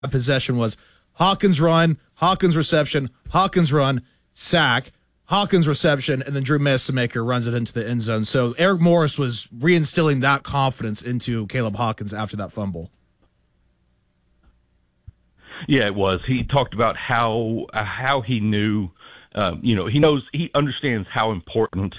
possession was Hawkins run, Hawkins reception, Hawkins run, sack, Hawkins reception, and then Drew Messamaker runs it into the end zone. So Eric Morris was reinstilling that confidence into Caleb Hawkins after that fumble. Yeah, it was. He talked about how he knew, he understands how important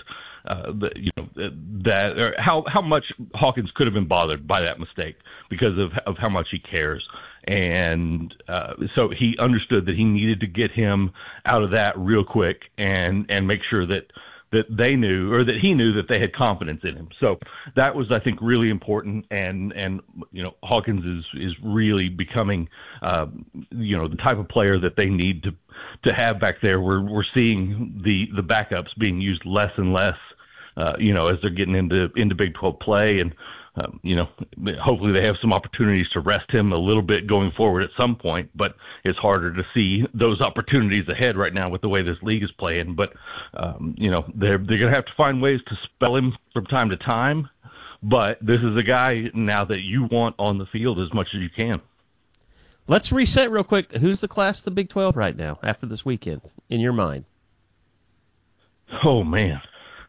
how much Hawkins could have been bothered by that mistake because of how much he cares. And so he understood that he needed to get him out of that real quick and make sure that they knew, or that he knew, that they had confidence in him. So that was, I think, really important. And Hawkins is really becoming, the type of player that they need to have back there. We're seeing the backups being used less and less, as they're getting into Big 12 play. And, hopefully they have some opportunities to rest him a little bit going forward at some point, but it's harder to see those opportunities ahead right now with the way this league is playing. But, they're going to have to find ways to spell him from time to time. But this is a guy now that you want on the field as much as you can. Let's reset real quick. Who's the class of the Big 12 right now after this weekend, in your mind? Oh, man.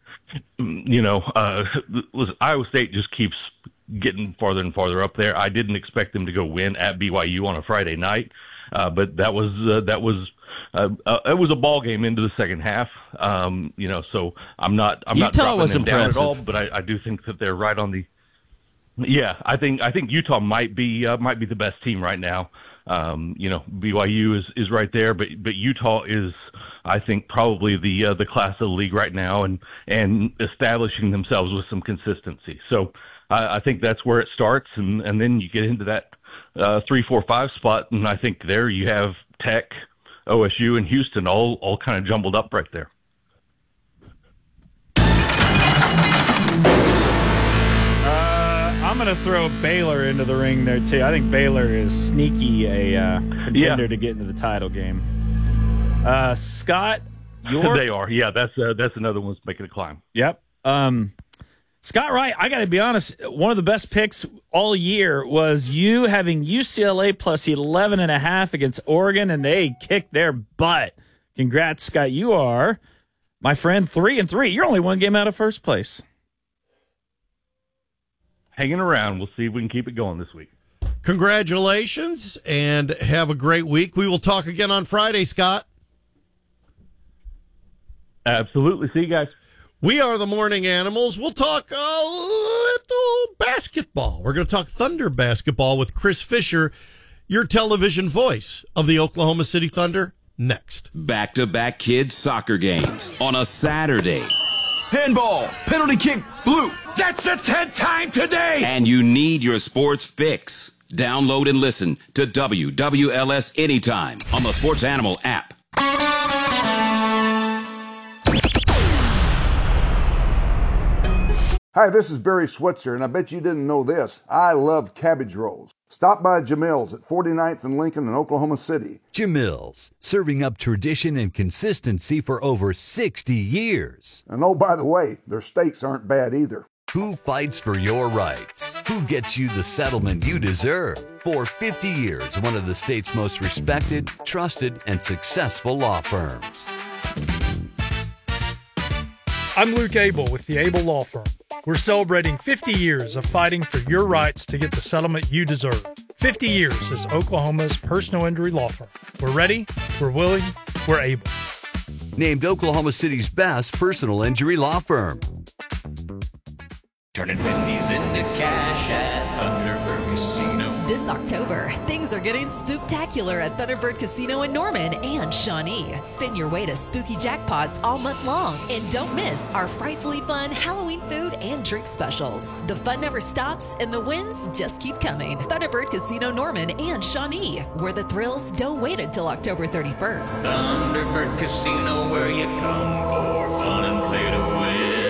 Listen, Iowa State just keeps getting farther and farther up there. I didn't expect them to go win at BYU on a Friday night, but that was it was a ball game into the second half. So I'm not dropping them down at all, but I do think that they're right on the. Yeah, I think Utah might be the best team right now. BYU is right there, but Utah is, I think, probably the class of the league right now, and establishing themselves with some consistency. So I think that's where it starts, and then you get into that 3, 4, 5 spot, and I think there you have Tech, OSU, and Houston all kind of jumbled up right there. I'm going to throw Baylor into the ring there, too. I think Baylor is sneaky a contender to get into the title game. Scott, they are. Yeah, that's another one that's making a climb. Yep. Scott Wright, I got to be honest, one of the best picks all year was you having UCLA plus 11.5 against Oregon, and they kicked their butt. Congrats, Scott. You are, my friend, 3-3. You're only one game out of first place. Hanging around. We'll see if we can keep it going this week. Congratulations, and have a great week. We will talk again on Friday, Scott. Absolutely. See you guys. We are the Morning Animals. We'll talk a little basketball. We're going to talk Thunder basketball with Chris Fisher, your television voice of the Oklahoma City Thunder, next. Back-to-back kids soccer games on a Saturday. Handball, penalty kick, blue. That's the 10th time today. And you need your sports fix. Download and listen to WWLS anytime on the Sports Animal app. Hi, this is Barry Switzer, and I bet you didn't know this. I love cabbage rolls. Stop by Jamil's at 49th and Lincoln in Oklahoma City. Jamil's, serving up tradition and consistency for over 60 years. And oh, by the way, their steaks aren't bad either. Who fights for your rights? Who gets you the settlement you deserve? For 50 years, one of the state's most respected, trusted, and successful law firms. I'm Luke Abel with the Abel Law Firm. We're celebrating 50 years of fighting for your rights to get the settlement you deserve. 50 years as Oklahoma's personal injury law firm. We're ready, we're willing, we're able. Named Oklahoma City's best personal injury law firm. Turning pennies into cash at Thunderbird Casino. This October, things are getting spooktacular at Thunderbird Casino in Norman and Shawnee. Spin your way to spooky jackpots all month long. And don't miss our frightfully fun Halloween food and drink specials. The fun never stops and the wins just keep coming. Thunderbird Casino Norman and Shawnee, where the thrills don't wait until October 31st. Thunderbird Casino, where you come for fun and play to win.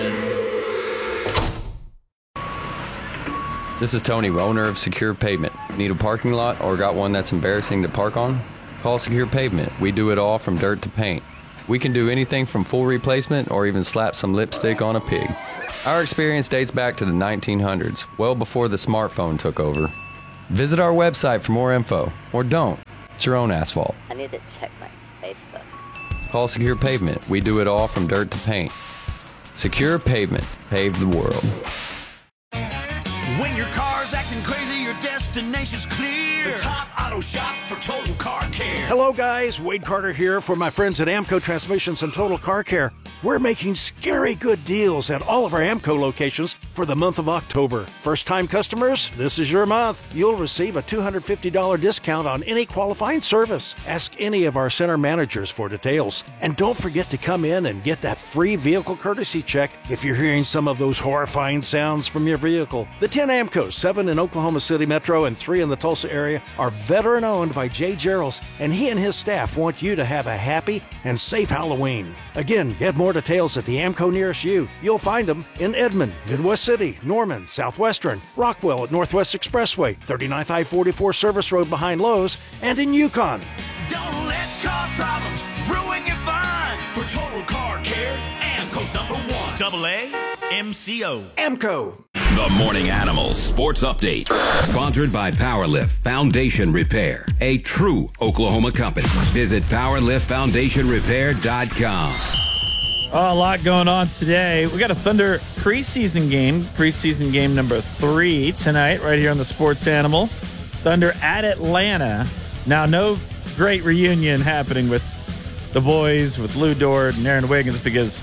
This is Tony, owner of Secure Pavement. Need a parking lot or got one that's embarrassing to park on? Call Secure Pavement. We do it all from dirt to paint. We can do anything from full replacement or even slap some lipstick on a pig. Our experience dates back to the 1900s, well before the smartphone took over. Visit our website for more info, or don't. It's your own asphalt. I need to check my Facebook. Call Secure Pavement. We do it all from dirt to paint. Secure Pavement. Pave the world. When your car's acting crazy, your destination's clear. The top auto shop for total car care. Hello, guys. Wade Carter here for my friends at Amco Transmissions and Total Car Care. We're making scary good deals at all of our Amco locations for the month of October. First-time customers, this is your month. You'll receive a $250 discount on any qualifying service. Ask any of our center managers for details. And don't forget to come in and get that free vehicle courtesy check if you're hearing some of those horrifying sounds from your vehicle. The 10 Amcos, 7 in Oklahoma City Metro and 3 in the Tulsa area, are veteran-owned by Jay Gerals, and he and his staff want you to have a happy and safe Halloween. Again, get more details at the Amco nearest you. You'll find them in Edmond, Midwest City, Norman, Southwestern, Rockwell at Northwest Expressway, 39544 Service Road behind Lowe's, and in Yukon. Don't let car problems ruin your fun. For total car care, Amco's #1. AAMCO. Amco. The Morning Animals Sports Update. Sponsored by Powerlift Foundation Repair, a true Oklahoma company. Visit PowerliftFoundationRepair.com. Oh, a lot going on today. We got a Thunder preseason game number 3 tonight, right here on the Sports Animal. Thunder at Atlanta. Now, no great reunion happening with the boys, with Lou Dort and Aaron Wiggins, because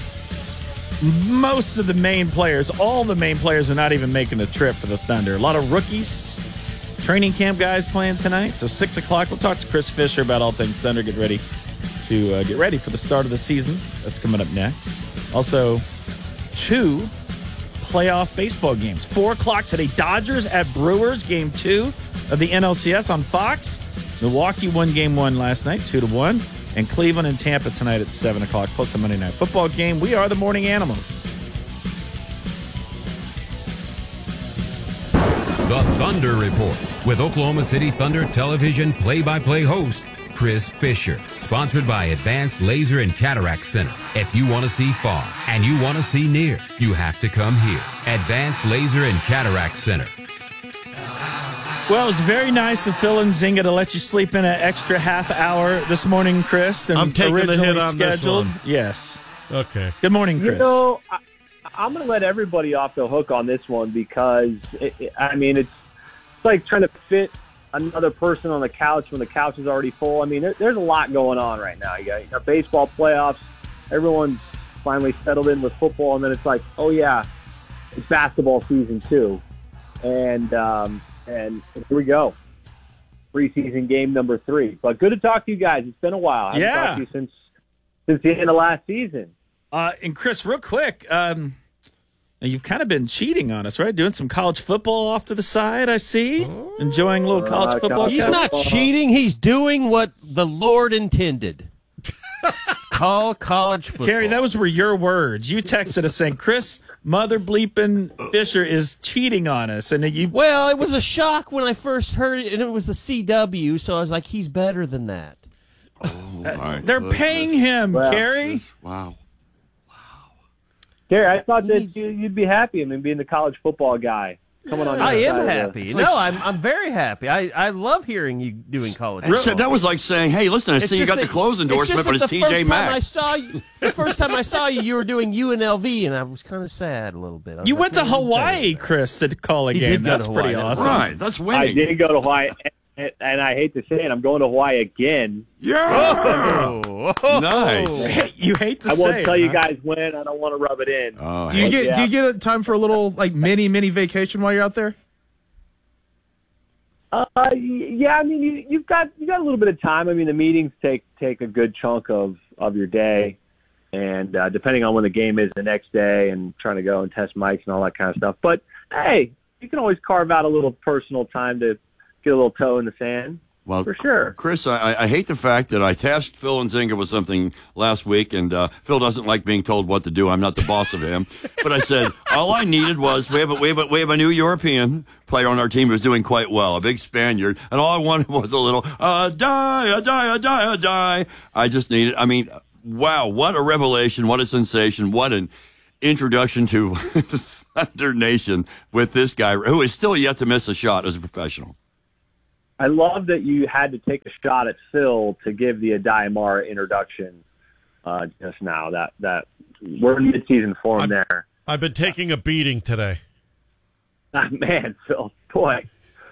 most of the main players, all the main players, are not even making the trip for the Thunder. A lot of rookies, training camp guys playing tonight. So 6 o'clock, we'll talk to Chris Fisher about all things Thunder. Get ready for the start of the season. That's coming up next. Also, 2 playoff baseball games. 4 o'clock today, Dodgers at Brewers, game 2 of the NLCS on Fox. Milwaukee won game 1 last night, 2-1. And Cleveland and Tampa tonight at 7 o'clock, plus a Monday Night Football game. We are the Morning Animals. The Thunder Report with Oklahoma City Thunder television play-by-play host Chris Fisher. Sponsored by Advanced Laser and Cataract Center. If you want to see far and you want to see near, you have to come here. Advanced Laser and Cataract Center. Well, it was very nice of Phil and Zinga to let you sleep in an extra half hour this morning, Chris. And I'm taking the hit on scheduled. this one. Yes. Okay. Good morning, Chris. You know, I'm going to let everybody off the hook on this one because, it's like trying to fit another person on the couch when the couch is already full. I mean, there's a lot going on right now. You got baseball playoffs. Everyone's finally settled in with football, and then it's like, oh, yeah, it's basketball season too. And here we go. Preseason game number 3. But good to talk to you guys. It's been a while. I haven't talked to you since the end of last season. And Chris, real quick, you've kind of been cheating on us, right? Doing some college football off to the side, I see. Enjoying a little college football. He's not cheating. He's doing what the Lord intended. Call college football. Carrie, those were your words. You texted us saying, Chris, mother bleeping Fisher is cheating on us. And Well, it was a shock when I first heard it, and it was the CW, so I was like, he's better than that. They're paying him, Carrie. Wow. Gary, I thought that you'd be happy. Being the college football guy. Coming on. I am happy. No, I'm very happy. I love hearing you doing college football. That was like saying, hey, listen, I see you got the clothes endorsement, but it's TJ Maxx. The first time I saw you were doing UNLV, and I was kind of sad a little bit. You went to Hawaii, Chris, to call a game. That's pretty awesome. Right, that's winning. I did go to Hawaii, and I hate to say it, I'm going to Hawaii again. Yeah! Nice. You hate to say it. I won't tell you guys when. I don't want to rub it in. Oh, do you get a time for a little mini vacation while you're out there? Yeah, you've got a little bit of time. The meetings take a good chunk of your day, and depending on when the game is the next day, and trying to go and test mics and all that kind of stuff. But hey, you can always carve out a little personal time to get a little toe in the sand. Well, for sure. Chris, I hate the fact that I tasked Phil and Zinga with something last week, and Phil doesn't like being told what to do. I'm not the boss of him. But I said, all I needed was, we have a new European player on our team who's doing quite well, a big Spaniard, and all I wanted was a little, die. I just needed, wow, what a revelation, what a sensation, what an introduction to Thunder Nation with this guy who is still yet to miss a shot as a professional. I love that you had to take a shot at Phil to give the Adai Mara introduction just now. That we're in midseason form there. I've been taking a beating today. Man, Phil, boy.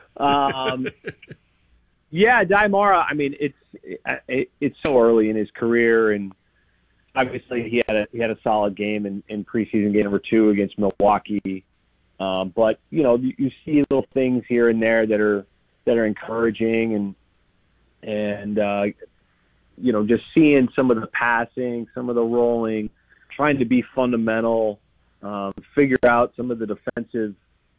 Yeah, Adai Mara, I mean, it's so early in his career, and obviously he had a solid game in preseason game number 2 against Milwaukee. But you see little things here and there that are encouraging, and just seeing some of the passing, some of the rolling, trying to be fundamental, figure out some of the defensive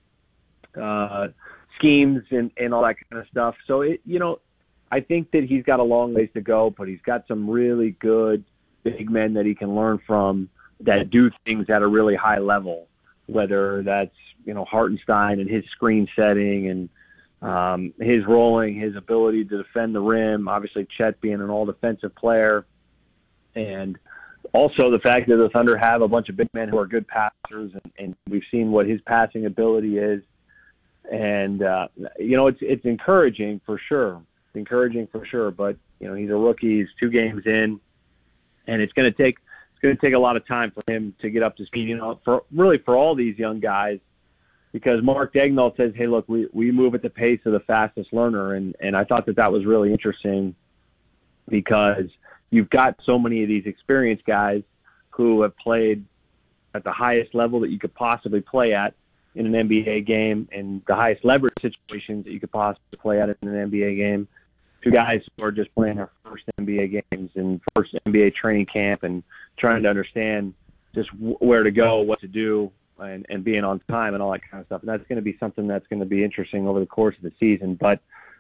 schemes and all that kind of stuff. So I think that he's got a long ways to go, but he's got some really good big men that he can learn from that do things at a really high level, whether that's Hartenstein and his screen setting and his rolling, his ability to defend the rim, obviously Chet being an all-defensive player, and also the fact that the Thunder have a bunch of big men who are good passers, and we've seen what his passing ability is. And, it's encouraging for sure. But, he's a rookie. He's 2 games in, and it's going to take a lot of time for him to get up to speed, for all these young guys, because Mark Daigneault says, hey, look, we move at the pace of the fastest learner. And I thought that was really interesting because you've got so many of these experienced guys who have played at the highest level that you could possibly play at in an NBA game and the highest leverage situations that you could possibly play at in an NBA game, to guys who are just playing their first NBA games and first NBA training camp and trying to understand just where to go, what to do, and being on time and all that kind of stuff. And that's going to be something that's going to be interesting over the course of the season. But,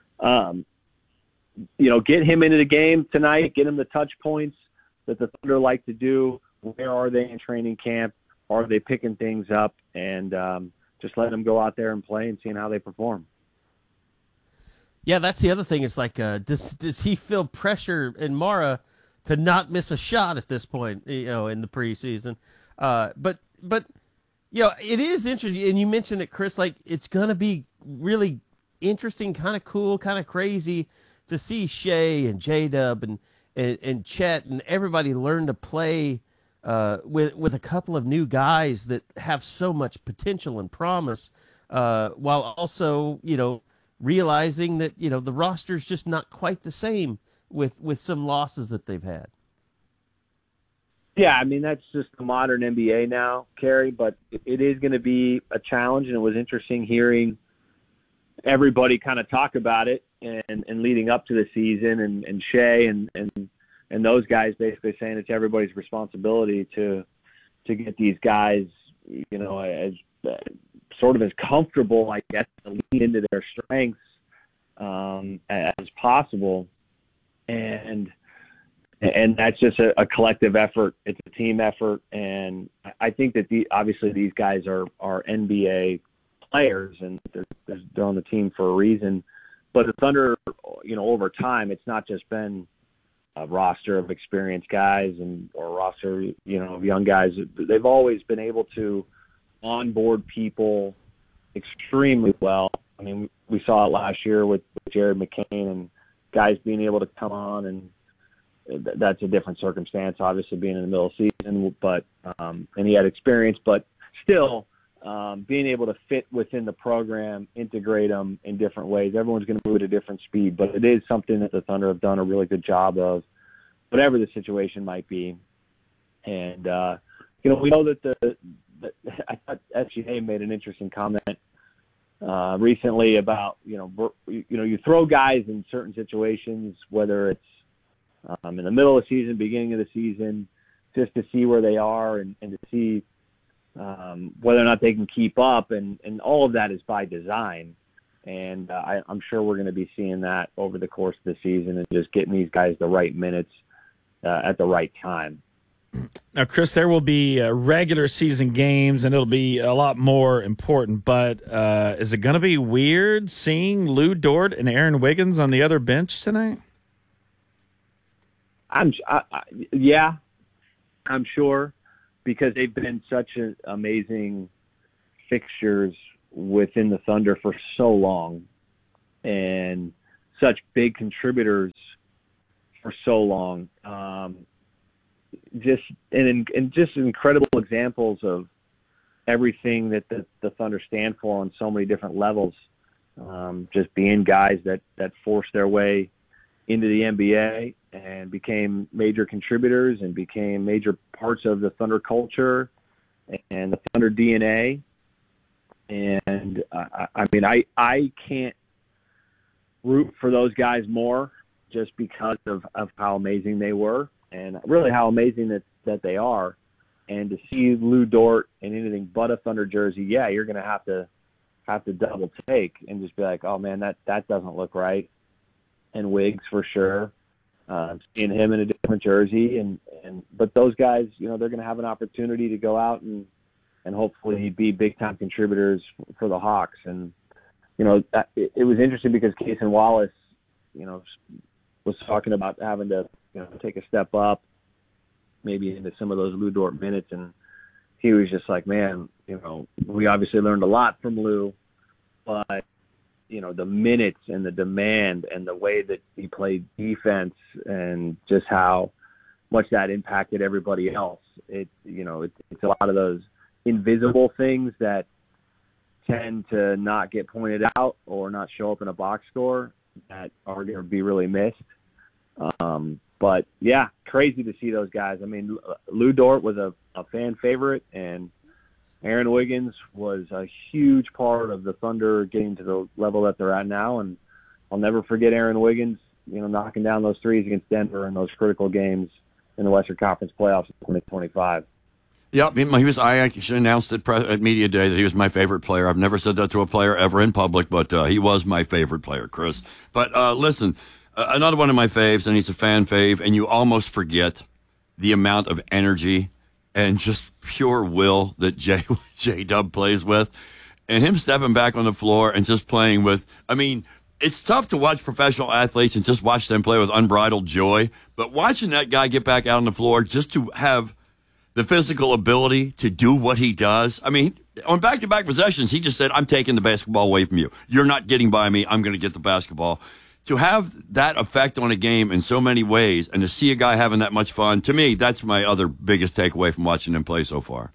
get him into the game tonight, get him the touch points that the Thunder like to do. Where are they in training camp? Are they picking things up? And just let them go out there and play and seeing how they perform. Yeah, that's the other thing. It's like, does he feel pressure in Mara to not miss a shot at this point, in the preseason? But it is interesting. And you mentioned it, Chris, like it's going to be really interesting, kind of cool, kind of crazy to see Shea and J-Dub and Chet and everybody learn to play with a couple of new guys that have so much potential and promise, while also, realizing that, the roster's just not quite the same with some losses that they've had. Yeah, I mean, that's just the modern NBA now, Kerry, but it is going to be a challenge, and it was interesting hearing everybody kind of talk about it and leading up to the season, and Shea and those guys basically saying it's everybody's responsibility to get these guys, as sort of as comfortable, I guess, to lean into their strengths as possible. And that's just a collective effort. It's a team effort. And I think that obviously these guys are NBA players, and they're on the team for a reason. But the Thunder, over time, it's not just been a roster of experienced guys or a roster, of young guys. They've always been able to onboard people extremely well. I mean, we saw it last year with Jared McCain and guys being able to come on, and that's a different circumstance, obviously being in the middle of the season, but and he had experience, but still being able to fit within the program, integrate them in different ways. Everyone's going to move at a different speed, but it is something that the Thunder have done a really good job of, whatever the situation might be. And, we know that I thought SGA made an interesting comment recently about, you throw guys in certain situations, whether it's in the middle of the season, beginning of the season, just to see where they are and to see whether or not they can keep up. And all of that is by design. And I'm sure we're going to be seeing that over the course of the season and just getting these guys the right minutes at the right time. Now, Chris, there will be regular season games, and it'll be a lot more important. But is it going to be weird seeing Lou Dort and Aaron Wiggins on the other bench tonight? Yeah, I'm sure, because they've been such an amazing fixtures within the Thunder for so long and such big contributors for so long. Just incredible examples of everything that the Thunder stand for on so many different levels. Just being guys that forced their way into the NBA and became major contributors and became major parts of the Thunder culture and the Thunder DNA. And I can't root for those guys more just because of how amazing they were and really how amazing that they are. And to see Lou Dort in anything but a Thunder jersey, yeah, you're going to have to double take and just be like, oh man, that doesn't look right. And Wiggs for sure, seeing him in a different jersey, but those guys, they're going to have an opportunity to go out and hopefully be big time contributors for the Hawks. And it was interesting because Cason Wallace, was talking about having to take a step up, maybe into some of those Lou Dort minutes, and he was just like, man, we obviously learned a lot from Lou, but the minutes and the demand and the way that he played defense and just how much that impacted everybody else. It's a lot of those invisible things that tend to not get pointed out or not show up in a box score that are going to be really missed. But yeah, crazy to see those guys. I mean, Lou Dort was a fan favorite, and Aaron Wiggins was a huge part of the Thunder getting to the level that they're at now. And I'll never forget Aaron Wiggins, knocking down those threes against Denver in those critical games in the Western Conference playoffs in 2025. Yep, I actually announced at Media Day that he was my favorite player. I've never said that to a player ever in public, but he was my favorite player, Chris. But listen, another one of my faves, and he's a fan fave, and you almost forget the amount of energy and just pure will that J-Dub plays with. And him stepping back on the floor and just playing with, it's tough to watch professional athletes and just watch them play with unbridled joy. But watching that guy get back out on the floor just to have the physical ability to do what he does. On back-to-back possessions, he just said, I'm taking the basketball away from you. You're not getting by me. I'm going to get the basketball. To have that effect on a game in so many ways and to see a guy having that much fun, to me, that's my other biggest takeaway from watching him play so far.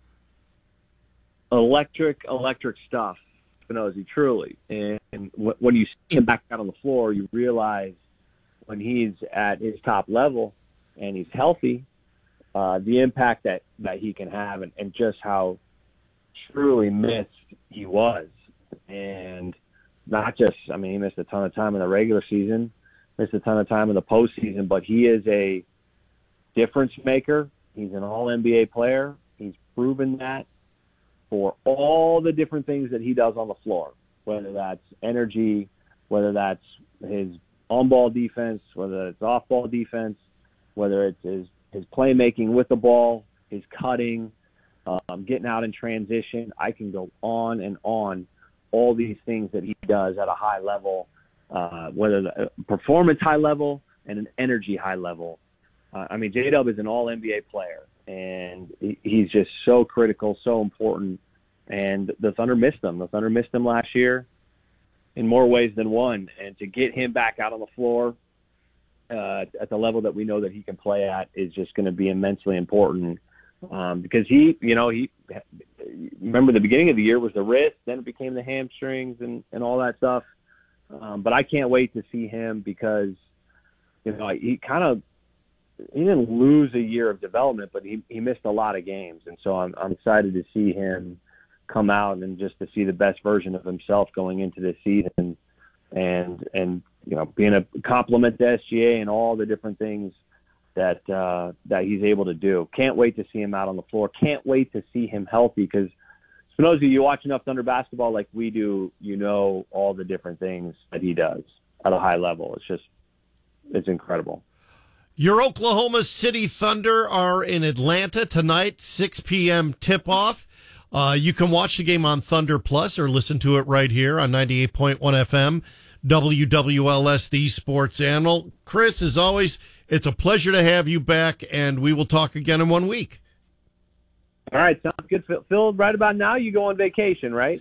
Electric stuff, Spinozzi, truly. And when you see him back out on the floor, you realize when he's at his top level and he's healthy, the impact that he can have and just how truly missed he was. And not just, he missed a ton of time in the regular season, missed a ton of time in the postseason, but he is a difference maker. He's an all-NBA player. He's proven that for all the different things that he does on the floor, whether that's energy, whether that's his on-ball defense, whether it's off-ball defense, whether it's his playmaking with the ball, his cutting, getting out in transition. I can go on and on. All these things that he does at a high level, whether the performance high level and an energy high level. J-Dub is an all-NBA player, and he's just so critical, so important. And the Thunder missed him. The Thunder missed him last year in more ways than one. And to get him back out on the floor at the level that we know that he can play at is just going to be immensely important. Because he remember the beginning of the year was the wrist, then it became the hamstrings and all that stuff. But I can't wait to see him because, he didn't lose a year of development, but he missed a lot of games. And so I'm excited to see him come out and just to see the best version of himself going into this season and being a compliment to SGA and all the different things that he's able to do. Can't wait to see him out on the floor. Can't wait to see him healthy because, Spinozzi, you watch enough Thunder basketball like we do, all the different things that he does at a high level. It's incredible. Your Oklahoma City Thunder are in Atlanta tonight, 6 p.m. tip-off. You can watch the game on Thunder Plus or listen to it right here on 98.1 FM, WWLS, the Sports Animal. Chris, as always, it's a pleasure to have you back, and we will talk again in 1 week. All right, sounds good. Phil, right about now, you go on vacation, right?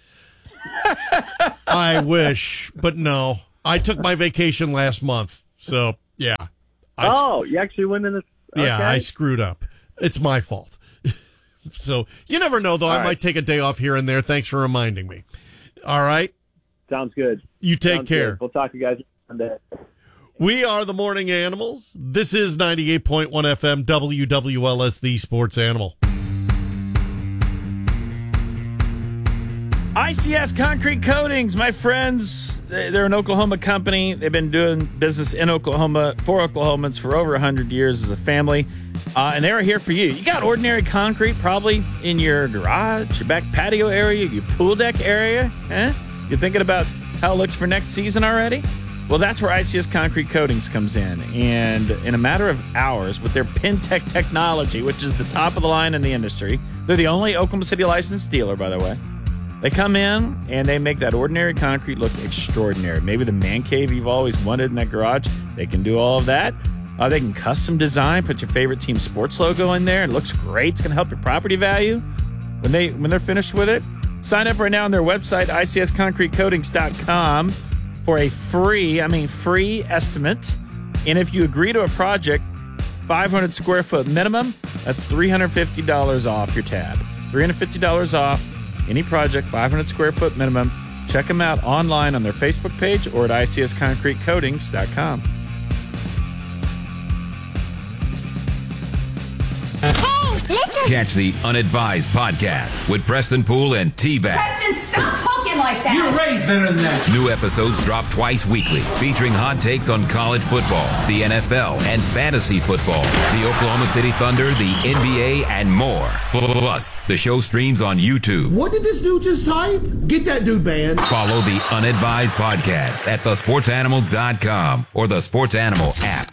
I wish, but no. I took my vacation last month, so yeah. You actually went in this? Okay. Yeah, I screwed up. It's my fault. So you never know, though. I might take a day off here and there. Thanks for reminding me. All right? Sounds good. You take care. Good. We'll talk to you guys Monday. We are the Morning Animals. This is 98.1 FM, WWLS, the Sports Animal. ICS Concrete Coatings, my friends, they're an Oklahoma company. They've been doing business in Oklahoma for Oklahomans for over 100 years as a family, and they are here for you. You got ordinary concrete probably in your garage, your back patio area, your pool deck area. You're thinking about how it looks for next season already? Well, that's where ICS Concrete Coatings comes in, and in a matter of hours, with their Pintec technology, which is the top of the line in the industry, they're the only Oklahoma City licensed dealer, by the way. They come in and they make that ordinary concrete look extraordinary. Maybe the man cave you've always wanted in that garage, they can do all of that. They can custom design, put your favorite team sports logo in there. It looks great. It's going to help your property value when they're finished with it. Sign up right now on their website, icsconcretecoatings.com, for a free estimate. And if you agree to a project, 500 square foot minimum, that's $350 off your tab. $350 off. Any project, 500 square foot minimum. Check them out online on their Facebook page or at icsconcretecoatings.com. Catch the Unadvised podcast with Preston Poole and T-Bag. Preston, stop talking like that. You're raised better than that. New episodes drop twice weekly, featuring hot takes on college football, the NFL, and fantasy football, the Oklahoma City Thunder, the NBA, and more. Plus, the show streams on YouTube. What did this dude just type? Get that dude banned. Follow the Unadvised podcast at thesportsanimal.com or the Sports Animal app.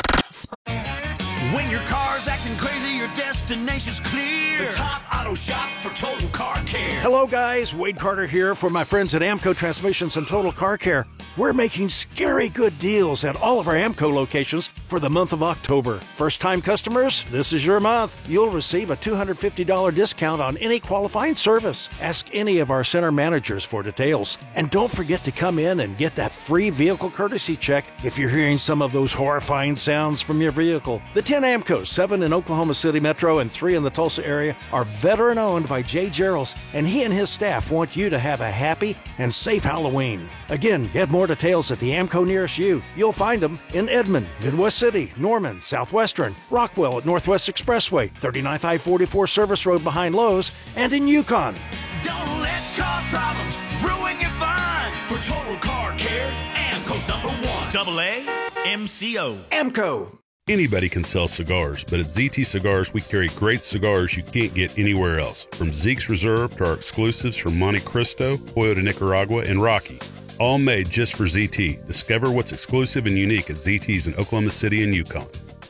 When your car's acting crazy, your destination's clear. The top auto shop for total car care. Hello, guys. Wade Carter here for my friends at Amco Transmissions and Total Car Care. We're making scary good deals at all of our Amco locations for the month of October. First-time customers, this is your month. You'll receive a $250 discount on any qualifying service. Ask any of our center managers for details. And don't forget to come in and get that free vehicle courtesy check if you're hearing some of those horrifying sounds from your vehicle. The 10 Amcos, 7 in Oklahoma City Metro and 3 in the Tulsa area, are veteran-owned by Jay Gerals, and he and his staff want you to have a happy and safe Halloween. Again, get more details at the Amco nearest you. You'll find them in Edmond, Midwest City, Norman, Southwestern, Rockwell at Northwest Expressway, 39-544 Service Road behind Lowe's, and in Yukon. Don't let car problems ruin your fun. For total car care, Amco's #1. AAMCO. Amco. Anybody can sell cigars, but at ZT Cigars, we carry great cigars you can't get anywhere else. From Zeke's Reserve to our exclusives from Monte Cristo, Pollo de Nicaragua, and Rocky. All made just for ZT. Discover what's exclusive and unique at ZT's in Oklahoma City and Yukon.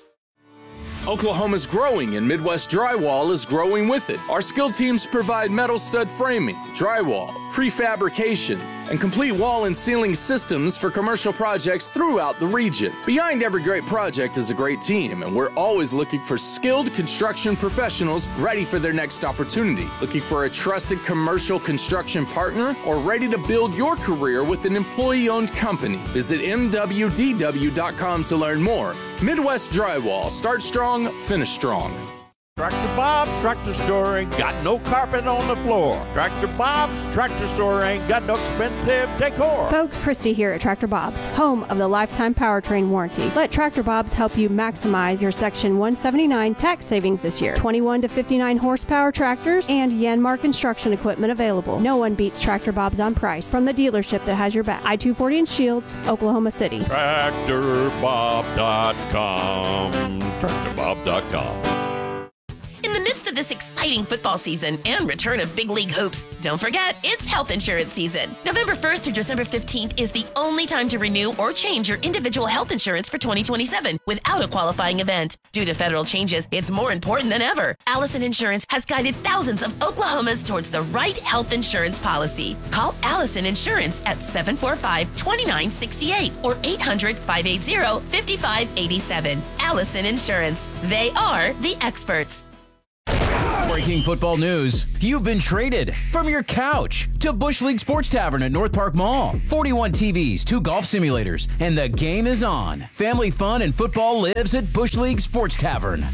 Oklahoma's growing and Midwest Drywall is growing with it. Our skilled teams provide metal stud framing, drywall, prefabrication, and complete wall and ceiling systems for commercial projects throughout the region. Behind every great project is a great team, and we're always looking for skilled construction professionals ready for their next opportunity. Looking for a trusted commercial construction partner or ready to build your career with an employee-owned company? Visit MWDW.com to learn more. Midwest Drywall. Start strong, finish strong. Tractor Bob's Tractor Store ain't got no carpet on the floor. Tractor Bob's Tractor Store ain't got no expensive decor. Folks, Christy here at Tractor Bob's, home of the lifetime powertrain warranty. Let Tractor Bob's help you maximize your Section 179 tax savings this year. 21 to 59 horsepower tractors and Yanmar construction equipment available. No one beats Tractor Bob's on price. From the dealership that has your back. I-240 in Shields, Oklahoma City. TractorBob.com. TractorBob.com. In the midst of this exciting football season and return of big league hopes, don't forget, it's health insurance season. November 1st through December 15th is the only time to renew or change your individual health insurance for 2027 without a qualifying event. Due to federal changes, it's more important than ever. Allison Insurance has guided thousands of Oklahomans towards the right health insurance policy. Call Allison Insurance at 745-2968 or 800-580-5587. Allison Insurance. They are the experts. Breaking football news. You've been traded from your couch to Bush League Sports Tavern at North Park Mall. 41 TVs, 2 golf simulators, and the game is on. Family fun and football lives at Bush League Sports Tavern.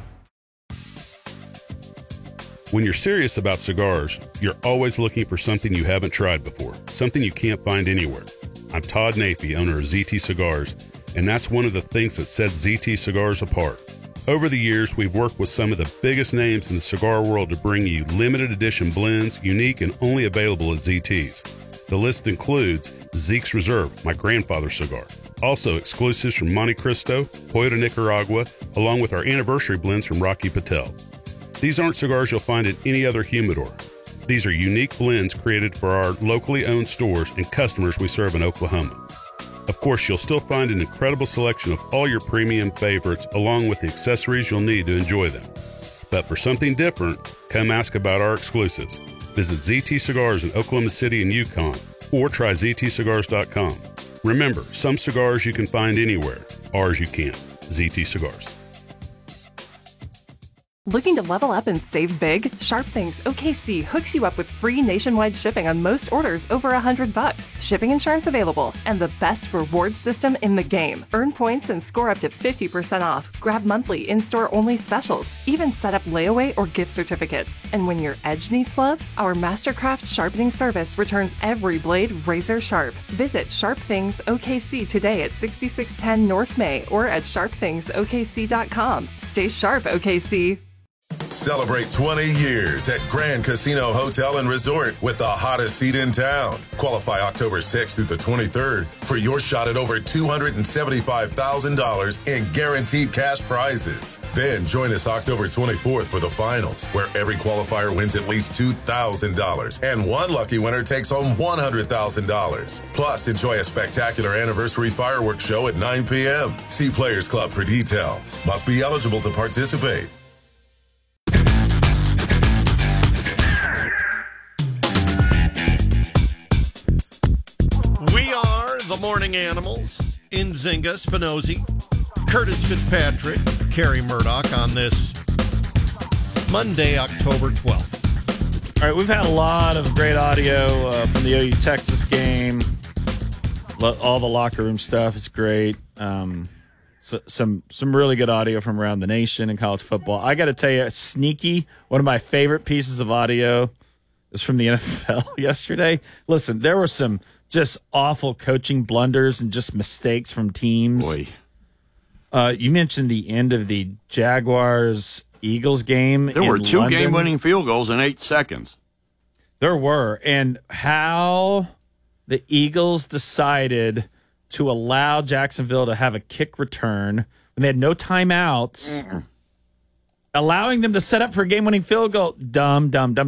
When you're serious about cigars, you're always looking for something you haven't tried before, something you can't find anywhere. I'm Todd Nafee, owner of ZT Cigars, and that's one of the things that sets ZT Cigars apart. Over the years, we've worked with some of the biggest names in the cigar world to bring you limited edition blends, unique and only available at ZT's. The list includes Zeke's Reserve, my grandfather's cigar. Also, exclusives from Monte Cristo, Pollo de Nicaragua, along with our anniversary blends from Rocky Patel. These aren't cigars you'll find in any other humidor. These are unique blends created for our locally owned stores and customers we serve in Oklahoma. Of course, you'll still find an incredible selection of all your premium favorites along with the accessories you'll need to enjoy them. But for something different, come ask about our exclusives. Visit ZT Cigars in Oklahoma City and Yukon or try ZTCigars.com. Remember, some cigars you can find anywhere. Ours you can't. ZT Cigars. Looking to level up and save big? Sharp Things OKC hooks you up with free nationwide shipping on most orders over $100. Shipping insurance available, and the best reward system in the game. Earn points and score up to 50% off. Grab monthly in-store only specials. Even set up layaway or gift certificates. And when your edge needs love, our Mastercraft sharpening service returns every blade razor sharp. Visit Sharp Things OKC today at 6610 North May or at sharpthingsokc.com. Stay sharp, OKC. Celebrate 20 years at Grand Casino Hotel and Resort with the hottest seat in town. Qualify October 6th through the 23rd for your shot at over $275,000 in guaranteed cash prizes. Then join us October 24th for the finals, where every qualifier wins at least $2,000 and one lucky winner takes home $100,000. Plus, enjoy a spectacular anniversary fireworks show at 9 p.m. See Players Club for details. Must be eligible to participate. The Morning Animals, Nzinga, Spinozzi, Curtis Fitzpatrick, Carrie Murdoch on this Monday, October 12th. All right, we've had a lot of great audio from the OU Texas game. All the locker room stuff is great. So, some really good audio from around the nation in college football. I got to tell you, sneaky, one of my favorite pieces of audio is from the NFL yesterday. Listen, there were some just awful coaching blunders and just mistakes from teams. Boy. You mentioned the end of the Jaguars-Eagles game. There were 2 London. game-winning field goals in 8 seconds. There were. And how the Eagles decided to allow Jacksonville to have a kick return when they had no timeouts, allowing them to set up for a game-winning field goal. Dumb.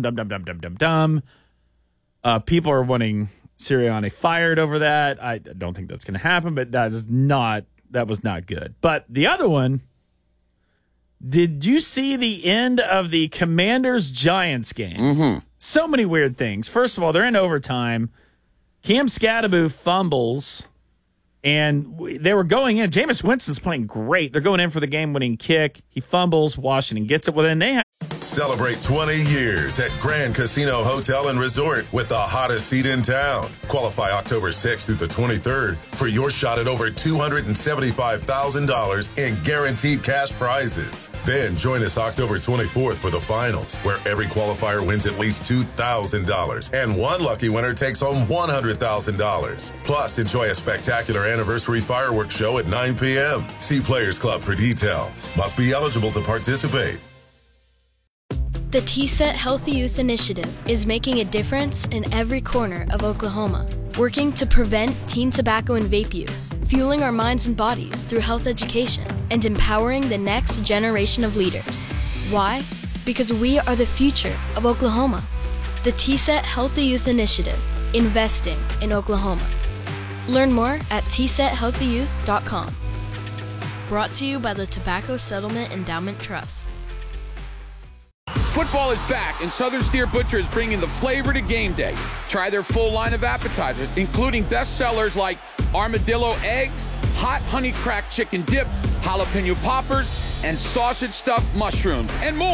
People are wanting Sirianni fired over that. I don't think that's going to happen, but that was not good. But the other one, did you see the end of the Commanders-Giants game? Mm-hmm. So many weird things. First of all, they're in overtime. Cam Scatterbo fumbles, and they were going in. Jameis Winston's playing great. They're going in for the game-winning kick. He fumbles. Washington gets it. Well, then they Celebrate 20 years at Grand Casino Hotel and Resort with the hottest seat in town. Qualify October 6th through the 23rd for your shot at over $275,000 in guaranteed cash prizes. Then join us October 24th for the finals, where every qualifier wins at least $2,000 and one lucky winner takes home $100,000. Plus, enjoy a spectacular anniversary fireworks show at 9 p.m. See Players Club for details. Must be eligible to participate. The TSET Healthy Youth Initiative is making a difference in every corner of Oklahoma, working to prevent teen tobacco and vape use, fueling our minds and bodies through health education, and empowering the next generation of leaders. Why? Because we are the future of Oklahoma. The TSET Healthy Youth Initiative, investing in Oklahoma. Learn more at tsethealthyyouth.com. Brought to you by the Tobacco Settlement Endowment Trust. Football is back, and Southern Steer Butcher is bringing the flavor to game day. Try their full line of appetizers, including best sellers like armadillo eggs, hot honey cracked chicken dip, jalapeno poppers, and sausage stuffed mushrooms, and more.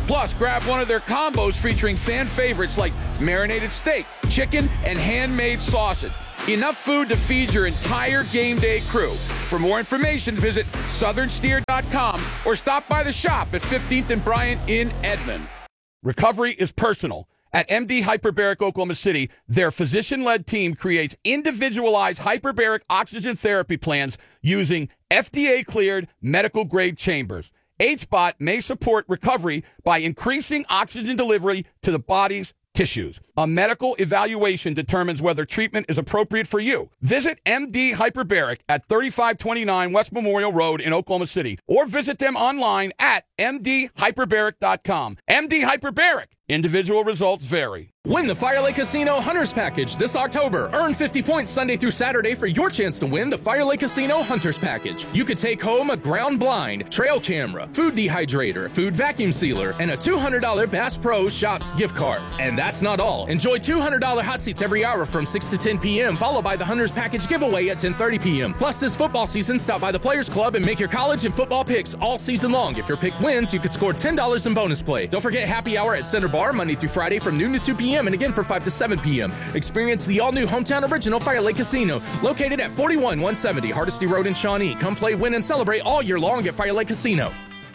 Plus, grab one of their combos featuring fan favorites like marinated steak, chicken, and handmade sausage. Enough food to feed your entire game day crew. For more information, visit southernsteer.com or stop by the shop at 15th and Bryant in Edmond. Recovery is personal. At MD Hyperbaric Oklahoma City, their physician-led team creates individualized hyperbaric oxygen therapy plans using FDA-cleared medical-grade chambers. HBOT may support recovery by increasing oxygen delivery to the body's tissues. A medical evaluation determines whether treatment is appropriate for you. Visit MD Hyperbaric at 3529 West Memorial Road in Oklahoma City or visit them online at mdhyperbaric.com. MD Hyperbaric. Individual results vary. Win the Fire Lake Casino Hunters Package this October. Earn 50 points Sunday through Saturday for your chance to win the Fire Lake Casino Hunters Package. You could take home a ground blind, trail camera, food dehydrator, food vacuum sealer, and a $200 Bass Pro Shops gift card. And that's not all. Enjoy $200 hot seats every hour from 6 to 10 p.m., followed by the Hunters Package giveaway at 10:30 p.m. Plus, this football season, stop by the Players Club and make your college and football picks all season long. If your pick wins, you could score $10 in bonus play. Don't forget happy hour at Center Bar Monday through Friday from noon to 2 p.m. and again for 5 to 7 p.m. Experience the all-new hometown original Fire Lake Casino, located at 41170 Hardesty Road in Shawnee. Come play, win, and celebrate all year long at Fire Lake Casino.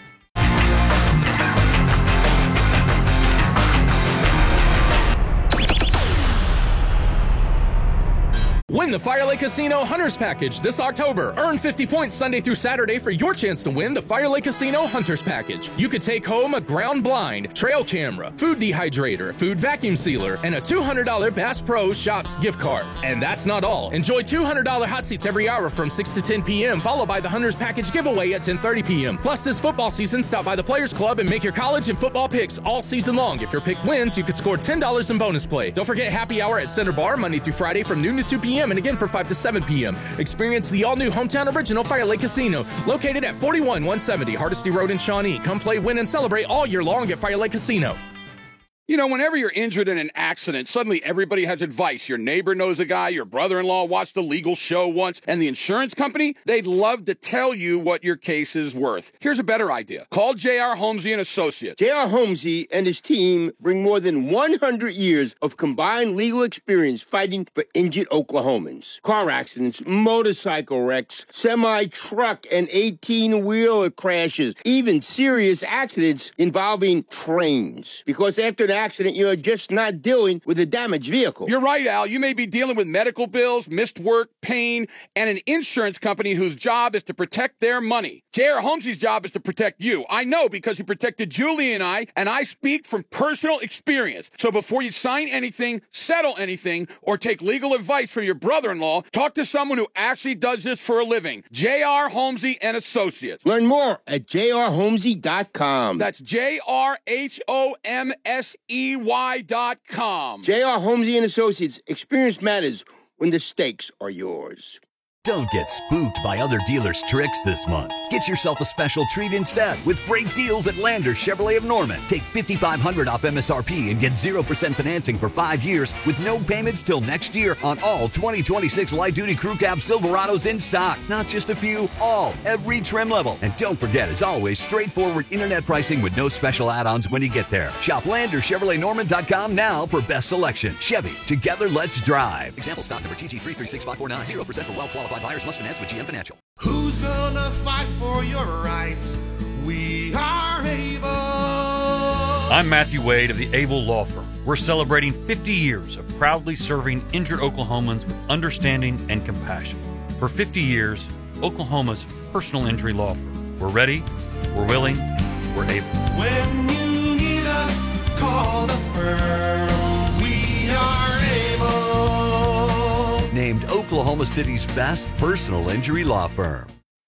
Win the Fire Lake Casino Hunters Package this October. Earn 50 points Sunday through Saturday for your chance to win the Fire Lake Casino Hunters Package. You could take home a ground blind, trail camera, food dehydrator, food vacuum sealer, and a $200 Bass Pro Shops gift card. And that's not all. Enjoy $200 hot seats every hour from 6 to 10 p.m., followed by the Hunters Package giveaway at 10:30 p.m. Plus, this football season, stop by the Players Club and make your college and football picks all season long. If your pick wins, you could score $10 in bonus play. Don't forget happy hour at Center Bar Monday through Friday from noon to 2 p.m. and again for 5 to 7 p.m. Experience the all-new hometown original Fire Lake Casino, located at 41170 Hardesty Road in Shawnee. Come play, win, and celebrate all year long at Fire Lake Casino. You know, whenever you're injured in an accident, suddenly everybody has advice. Your neighbor knows a guy, your brother-in-law watched a legal show once, and the insurance company, they'd love to tell you what your case is worth. Here's a better idea. Call J.R. Holmesy and Associates. J.R. Holmesy and his team bring more than 100 years of combined legal experience fighting for injured Oklahomans. Car accidents, motorcycle wrecks, semi-truck and 18-wheeler crashes, even serious accidents involving trains. Because after an accident, you're just not dealing with a damaged vehicle. You're right, Al. You may be dealing with medical bills, missed work, pain, and an insurance company whose job is to protect their money. J.R. Holmesy's job is to protect you. I know because he protected Julie and I speak from personal experience. So before you sign anything, settle anything, or take legal advice from your brother-in-law, talk to someone who actually does this for a living. J.R. Holmesy and Associates. Learn more at jrholmesy.com. That's JRHOMSEY.com. J.R. Holmesy and Associates. Experience matters when the stakes are yours. Don't get spooked by other dealers' tricks this month. Get yourself a special treat instead with great deals at Lander Chevrolet of Norman. Take $5,500 off MSRP and get 0% financing for 5 years with no payments till next year on all 2026 light-duty crew cab Silverados in stock. Not just a few, all, every trim level. And don't forget, as always, straightforward internet pricing with no special add-ons when you get there. Shop LanderChevroletNorman.com now for best selection. Chevy, together let's drive. Example stock number TT336549. 0% for well-qualified buyers must finance with GM Financial. Who's gonna fight for your rights? We are able. I'm Matthew Wade of the Able Law Firm. We're celebrating 50 years of proudly serving injured Oklahomans with understanding and compassion. For 50 years, Oklahoma's personal injury law firm. We're ready, we're willing, we're able. When you need us, call the firm. We are able. Named Oklahoma City's best personal injury law firm.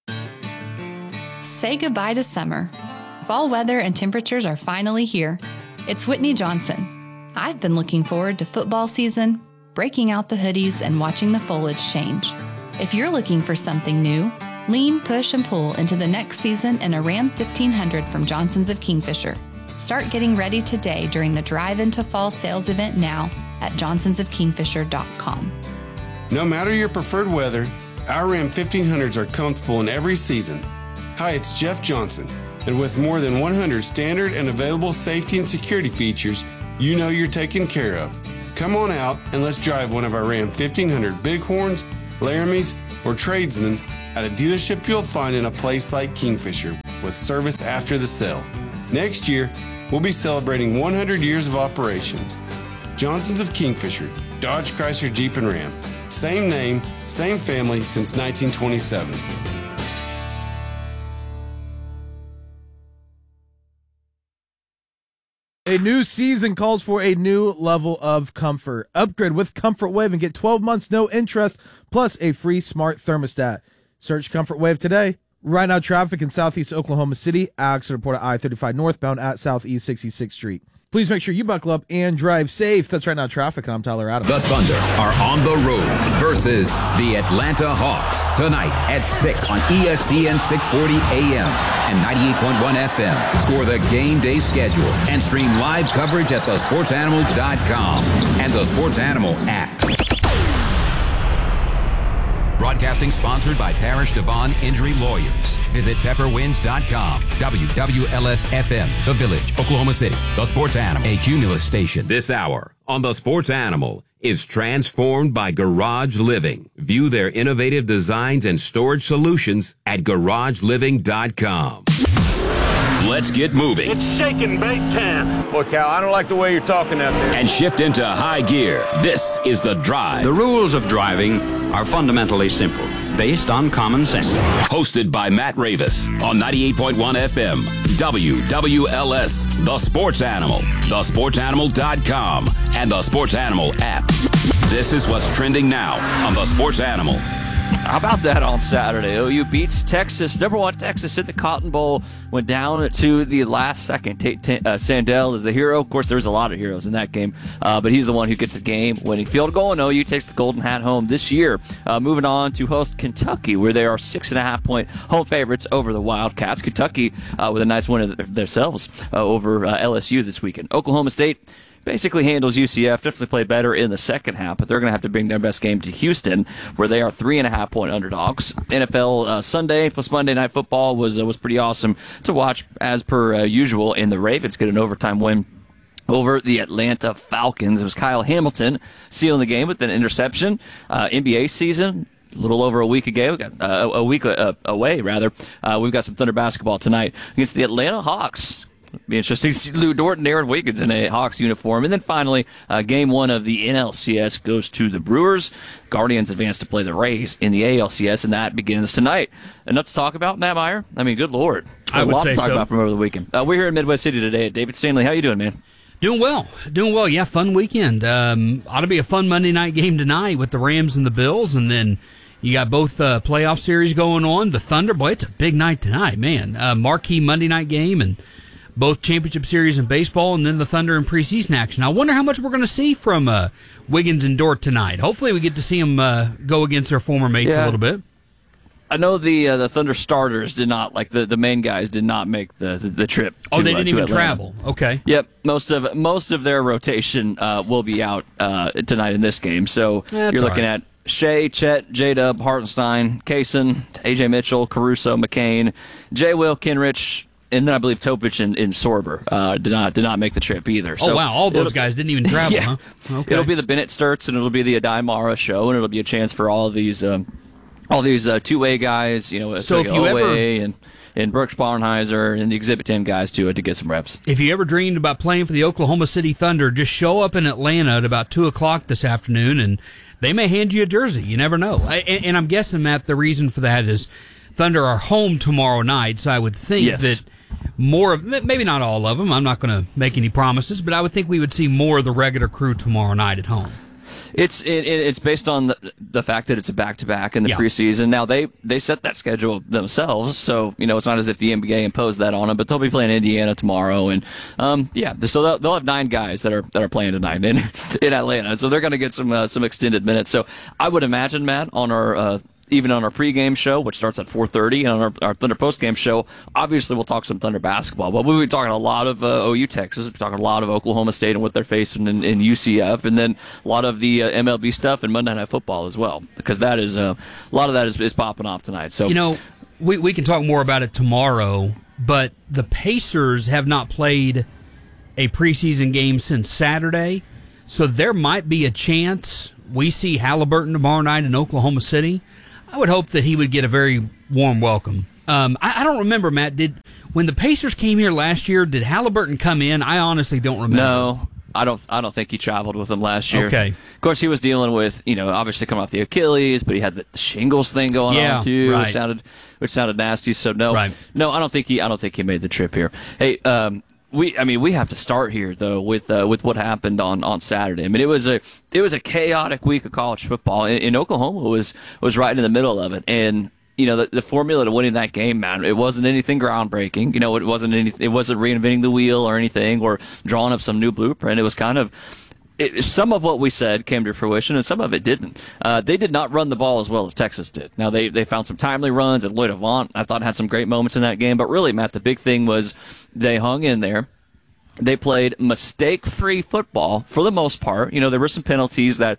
Say goodbye to summer. Fall weather and temperatures are finally here. It's Whitney Johnson. I've been looking forward to football season, breaking out the hoodies, and watching the foliage change. If you're looking for something new, lean, push, and pull into the next season in a Ram 1500 from Johnson's of Kingfisher. Start getting ready today during the Drive Into Fall sales event now at johnsonsofkingfisher.com. No matter your preferred weather, our Ram 1500s are comfortable in every season. Hi, it's Jeff Johnson. And with more than 100 standard and available safety and security features, you know you're taken care of. Come on out and let's drive one of our Ram 1500 Bighorns, Laramies, or Tradesmen at a dealership you'll find in a place like Kingfisher with service after the sale. Next year, we'll be celebrating 100 years of operations. Johnson's of Kingfisher, Dodge, Chrysler, Jeep, and Ram. Same name, same family since 1927. A new season calls for a new level of comfort. Upgrade with Comfort Wave and get 12 months no interest plus a free smart thermostat. Search Comfort Wave today. Right now, traffic in southeast Oklahoma City. Accident report at I-35 northbound at southeast 66th Street. Please make sure you buckle up and drive safe. That's Right Now Traffic, and I'm Tyler Adams. The Thunder are on the road versus the Atlanta Hawks tonight at 6 on ESPN 640 AM and 98.1 FM. Score the game day schedule and stream live coverage at thesportsanimal.com and the Sports Animal app. Broadcasting sponsored by Parish Devon Injury Lawyers. Visit pepperwinds.com. WWLS-FM, The Village, Oklahoma City. The Sports Animal, a Cumulus station. This hour on The Sports Animal is transformed by Garage Living. View their innovative designs and storage solutions at garageliving.com. Let's get moving. It's shaking big time. Boy, Cal, I don't like the way you're talking out there. And shift into high gear. This is The Drive. The rules of driving are fundamentally simple, based on common sense. Hosted by Matt Ravis on 98.1 FM, WWLS, The Sports Animal, thesportsanimal.com, and the Sports Animal app. This is what's trending now on The Sports Animal. How about that on Saturday? OU beats Texas. Number one, Texas hit the Cotton Bowl, went down to the last second. Sandell is the hero. Of course, there's a lot of heroes in that game, but he's the one who gets the game-winning field goal, and OU takes the Golden Hat home this year. Moving on to host Kentucky, where they are 6.5-point home favorites over the Wildcats. Kentucky with a nice win themselves over LSU this weekend. Oklahoma State basically handles UCF, definitely played better in the second half, but they're going to have to bring their best game to Houston, where they are 3.5-point underdogs. NFL Sunday plus Monday Night Football was pretty awesome to watch, as per usual, and the Ravens get an overtime win over the Atlanta Falcons. It was Kyle Hamilton sealing the game with an interception. NBA season, a little over a week ago, a week away, rather. We've got some Thunder basketball tonight against the Atlanta Hawks. Be interesting to see Lou Dort and Aaron Wiggins in a Hawks uniform. And then finally, game one of the NLCS goes to the Brewers. Guardians advance to play the Rays in the ALCS, and that begins tonight. Enough to talk about, Matt Meyer? I mean, good Lord. I would a lot say to talk so. about from over the weekend. We're here in Midwest City today at David Stanley. How you doing, man? Doing well. Yeah, fun weekend. Ought to be a fun Monday night game tonight with the Rams and the Bills, and then you got both playoff series going on. The Thunder, boy, it's a big night tonight, man. Marquee Monday night game, and both championship series in baseball, and then the Thunder in preseason action. I wonder how much we're going to see from Wiggins and Dort tonight. Hopefully we get to see them go against their former mates a little bit. I know the Thunder starters did not, like the main guys did not make the trip. They didn't even Atlanta. travel. Okay. Yep, most of their rotation will be out tonight in this game. So That's you're looking all right. at Shea, Chet, J-Dub, Hartenstein, Kaysen, A.J. Mitchell, Caruso, McCain, J. Will, Kenrich, and then I believe Topich and Sorber did not make the trip either. Oh, wow. All those guys didn't even travel, yeah. huh? Okay. It'll be the Bennett Sturts, and it'll be the Adai Mara show, and it'll be a chance for all these two-way guys, So if you ever and Brooks Barnheiser and the Exhibit 10 guys to get some reps. If you ever dreamed about playing for the Oklahoma City Thunder, just show up in Atlanta at about 2 o'clock this afternoon, and they may hand you a jersey. You never know. And I'm guessing, Matt, the reason for that is Thunder are home tomorrow night, so I would think that more of, maybe not all of them, I'm not going to make any promises, but I would think we would see more of the regular crew tomorrow night at home. It's based on the fact that it's a back-to-back in the preseason. Now, they set that schedule themselves, so, it's not as if the NBA imposed that on them, but they'll be playing Indiana tomorrow, and, so they'll have 9 guys that are playing tonight in Atlanta, so they're going to get some extended minutes. So I would imagine, Matt, on our even on our pregame show, which starts at 4:30, and on our Thunder postgame show, obviously we'll talk some Thunder basketball. But we'll be talking a lot of OU Texas, we'll be talking a lot of Oklahoma State and what they're facing in UCF, and then a lot of the MLB stuff and Monday Night Football as well, because that is a lot of that is popping off tonight. So we can talk more about it tomorrow, but the Pacers have not played a preseason game since Saturday, so there might be a chance we see Halliburton tomorrow night in Oklahoma City. I would hope that he would get a very warm welcome. I don't remember, Matt, when the Pacers came here last year, did Halliburton come in? I honestly don't remember. No, I don't think he traveled with them last year. Okay. Of course, he was dealing with, obviously coming off the Achilles, but he had the shingles thing going on too, right. which sounded nasty. So no, right. no, I don't think he made the trip here. Hey, we have to start here though with what happened on Saturday. I mean, it was a chaotic week of college football, and Oklahoma was right in the middle of it, and. The formula to winning that game, man, it wasn't anything groundbreaking. It wasn't reinventing the wheel or anything or drawing up some new blueprint. It was kind of some of what we said came to fruition, and some of it didn't. They did not run the ball as well as Texas did. Now, they found some timely runs, and Lloyd Avant, I thought, had some great moments in that game. But really, Matt, the big thing was they hung in there. They played mistake-free football for the most part. There were some penalties that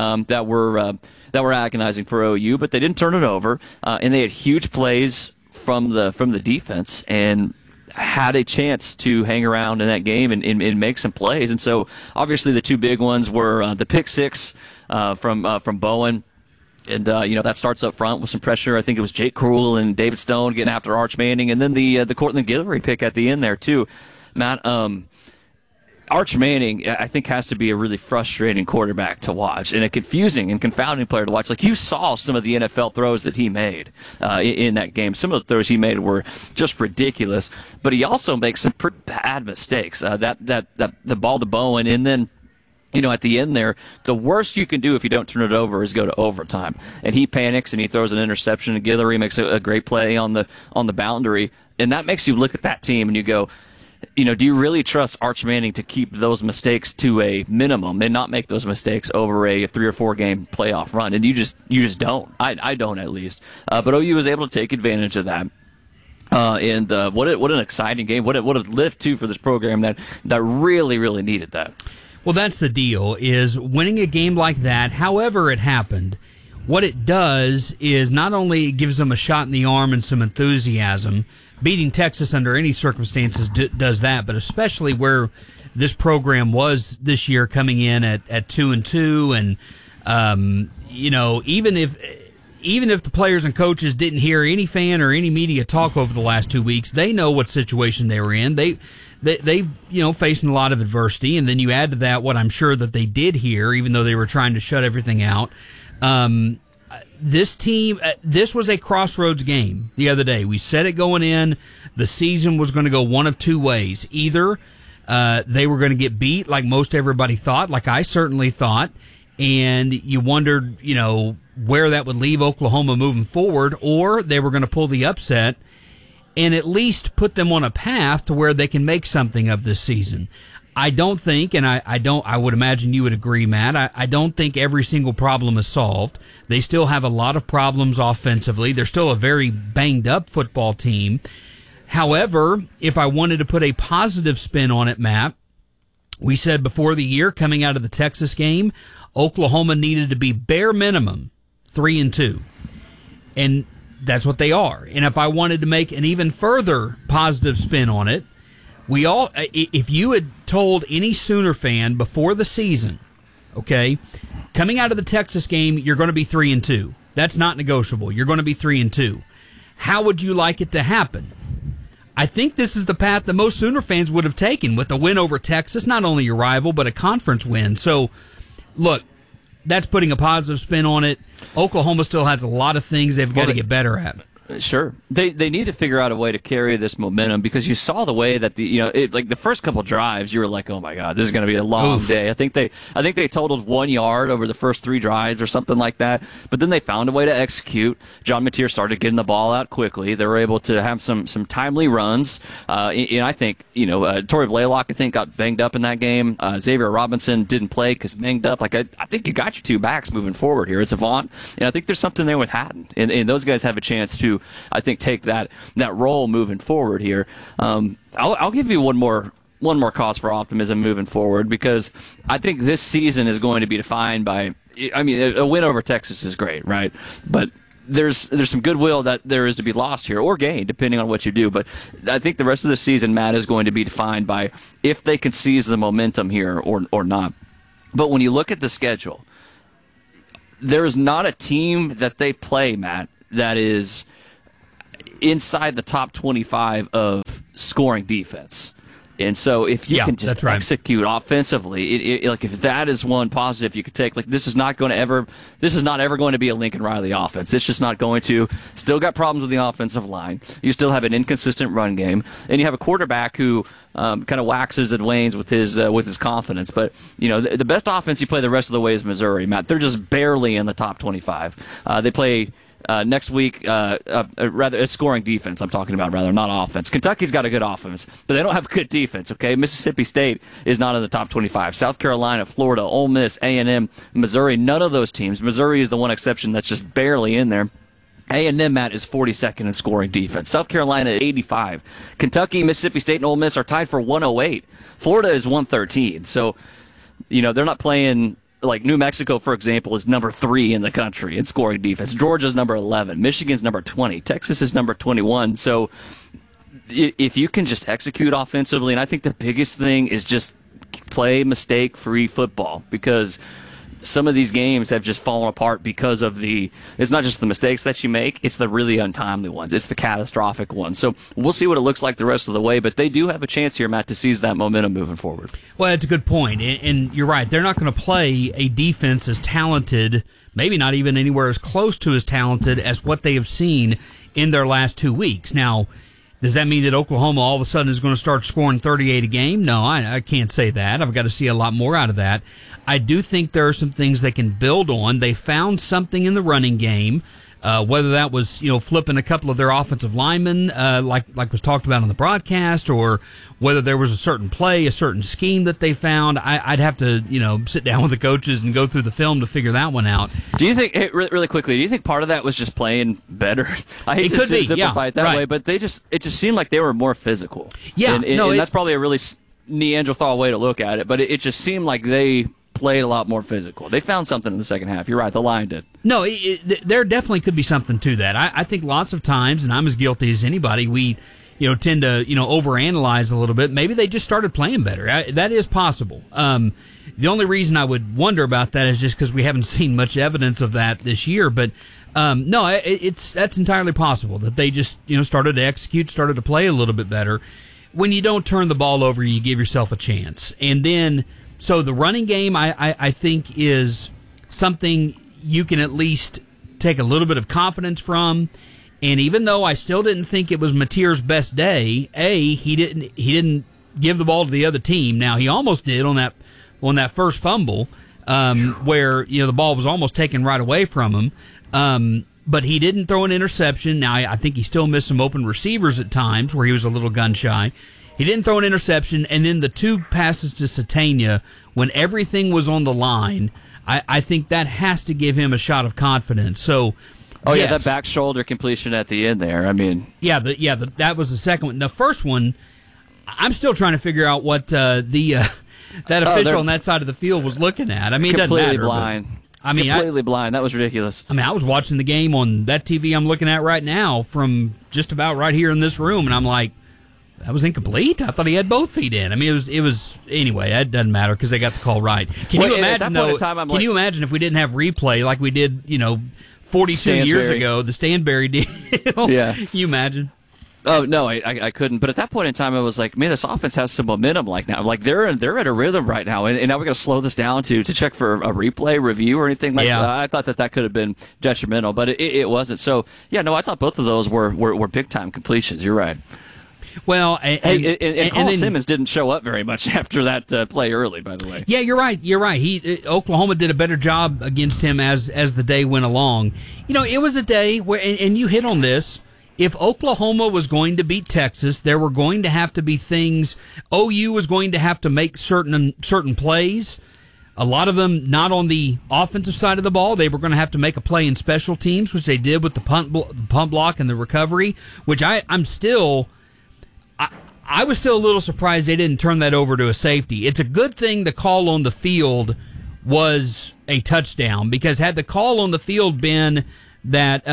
were agonizing for OU, but they didn't turn it over, and they had huge plays from the defense and had a chance to hang around in that game and make some plays. And so, obviously, the two big ones were the pick six from Bowen. And, that starts up front with some pressure. I think it was Jake Krull and David Stone getting after Arch Manning, and then the Cortland Guillory pick at the end there, too. Matt, Arch Manning, I think, has to be a really frustrating quarterback to watch and a confusing and confounding player to watch. Like, you saw some of the NFL throws that he made in that game. Some of the throws he made were just ridiculous, but he also makes some pretty bad mistakes. The ball to Bowen, and then, at the end there, the worst you can do if you don't turn it over is go to overtime. And he panics and he throws an interception, and Guillory makes a great play on the boundary, and that makes you look at that team and you go, do you really trust Arch Manning to keep those mistakes to a minimum and not make those mistakes over a 3 or 4 game playoff run? And you just don't. I don't, at least. But OU was able to take advantage of that. And what an exciting game! What a lift too for this program that really, really needed that. Well, that's the deal, is winning a game like that, however it happened, what it does is not only it gives them a shot in the arm and some enthusiasm. Beating Texas under any circumstances does that, but especially where this program was this year, coming in at 2-2, and even if the players and coaches didn't hear any fan or any media talk over the last 2 weeks, they know what situation they were in. They facing a lot of adversity, and then you add to that what I'm sure that they did hear, even though they were trying to shut everything out. This team, this was a crossroads game the other day. We said it going in. The season was going to go one of two ways. Either they were going to get beat like most everybody thought, like I certainly thought, and you wondered, where that would leave Oklahoma moving forward, or they were going to pull the upset and at least put them on a path to where they can make something of this season. I don't think, and I would imagine you would agree, Matt, I don't think every single problem is solved. They still have a lot of problems offensively. They're still a very banged up football team. However, if I wanted to put a positive spin on it, Matt, we said before the year, coming out of the Texas game, Oklahoma needed to be bare minimum 3-2. And that's what they are. And if I wanted to make an even further positive spin on it, if you had told any Sooner fan before the season, okay, coming out of the Texas game, you're going to be 3-2. That's not negotiable. You're going to be 3-2. How would you like it to happen? I think this is the path that most Sooner fans would have taken with the win over Texas, not only your rival, but a conference win. So, look, that's putting a positive spin on it. Oklahoma still has a lot of things they've got to get better at. Sure. They need to figure out a way to carry this momentum, because you saw the way that the first couple drives, you were like, oh my God, this is going to be a long day. I think they totaled 1 yard over the first 3 drives or something like that. But then they found a way to execute. John Mateer started getting the ball out quickly. They were able to have some timely runs. And I think, Torrey Blaylock, I think, got banged up in that game. Xavier Robinson didn't play because banged up. Like, I think you got your 2 backs moving forward here. It's Avant, and I think there's something there with Hatton. And those guys have a chance to, I think, take that role moving forward here. I'll give you one more cause for optimism moving forward, because I think this season is going to be defined by, a win over Texas is great, right? But there's some goodwill that there is to be lost here, or gained, depending on what you do. But I think the rest of the season, Matt, is going to be defined by if they can seize the momentum here or not. But when you look at the schedule, there is not a team that they play, Matt, that is inside the top 25 of scoring defense. And so if you can just execute offensively, like if that is one positive you could take, like this is not ever going to be a Lincoln Riley offense. It's just not going to. Still got problems with the offensive line. You still have an inconsistent run game, and you have a quarterback who kind of waxes and wanes with his confidence. But the best offense you play the rest of the way is Missouri, Matt. They're just barely in the top 25. They play next week, rather, it's scoring defense I'm talking about, rather, not offense. Kentucky's got a good offense, but they don't have good defense, okay? Mississippi State is not in the top 25. South Carolina, Florida, Ole Miss, A&M, Missouri, none of those teams. Missouri is the one exception that's just barely in there. A&M, Matt, is 42nd in scoring defense. South Carolina, 85. Kentucky, Mississippi State, and Ole Miss are tied for 108. Florida is 113. So, they're not playing... Like New Mexico, for example, is number 3 in the country in scoring defense. Georgia's number 11. Michigan's number 20. Texas is number 21. So if you can just execute offensively, and I think the biggest thing is just play mistake-free football, because some of these games have just fallen apart because of it's not just the mistakes that you make, it's the really untimely ones. It's the catastrophic ones. So we'll see what it looks like the rest of the way, but they do have a chance here, Matt, to seize that momentum moving forward. Well, that's a good point, and you're right. They're not going to play a defense as talented, maybe not even anywhere as close to as talented as what they have seen in their last 2 weeks. Now, does that mean that Oklahoma all of a sudden is going to start scoring 38 a game? No, I can't say that. I've got to see a lot more out of that. I do think there are some things they can build on. They found something in the running game, whether that was flipping a couple of their offensive linemen, like was talked about on the broadcast, or whether there was a certain play, a certain scheme that they found. I'd have to sit down with the coaches and go through the film to figure that one out. Do you think, really quickly, do you think part of that was just playing better? I hate to simplify it that way, but it just seemed like they were more physical. Yeah, and that's probably a really Neanderthal way to look at it, but it just seemed like they played a lot more physical. They found something in the second half. You're right, the line did. No, there definitely could be something to that. I think lots of times, and I'm as guilty as anybody, we tend to overanalyze a little bit. Maybe they just started playing better. That is possible. The only reason I would wonder about that is just because we haven't seen much evidence of that this year. But no, that's entirely possible that they just started to execute, started to play a little bit better. When you don't turn the ball over, you give yourself a chance. And then, so the running game, I think, is something you can at least take a little bit of confidence from. And even though I still didn't think it was Mateer's best day, he didn't give the ball to the other team. Now, he almost did on that first fumble, where the ball was almost taken right away from him. But he didn't throw an interception. Now, I think he still missed some open receivers at times where he was a little gun shy. He didn't throw an interception, and then the 2 passes to Satania, when everything was on the line, I think that has to give him a shot of confidence. So, yeah, that back shoulder completion at the end there. I mean, that was the second one. The first one, I'm still trying to figure out what that official on that side of the field was looking at. I mean, it doesn't matter. Blind. Completely blind. That was ridiculous. I mean, I was watching the game on that TV I'm looking at right now from just about right here in this room, and I'm like, that was incomplete? I thought he had both feet in. I mean, it was anyway, it doesn't matter because they got the call right. Can you imagine, though, you imagine if we didn't have replay like we did, 42 years ago, the Stanberry deal? Yeah. Can you imagine? Oh, no, I couldn't. But at that point in time, I was like, man, this offense has some momentum now. Like, they're at a rhythm right now. And now we're going to slow this down to check for a replay review or anything like that. I thought that could have been detrimental, but it wasn't. So, yeah, no, I thought both of those were big-time completions. You're right. Well, and Simmons didn't show up very much after that play early, by the way. Yeah, you're right. Oklahoma did a better job against him as the day went along. It was a day where, and you hit on this, if Oklahoma was going to beat Texas, there were going to have to be things. OU was going to have to make certain plays. A lot of them not on the offensive side of the ball. They were going to have to make a play in special teams, which they did with the punt block and the recovery, which I was still a little surprised they didn't turn that over to a safety. It's a good thing the call on the field was a touchdown, because had the call on the field been that